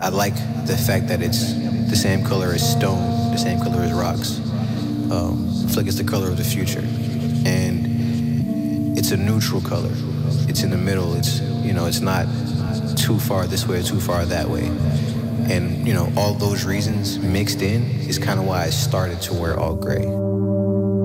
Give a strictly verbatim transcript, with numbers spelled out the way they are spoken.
I like the fact that it's the same color as stone, the same color as rocks. Um, I feel like it's the color of the future. And it's a neutral color. It's in the middle. It's, you know, it's not too far this way or too far that way. And, you know, all those reasons mixed in is kind of why I started to wear all gray.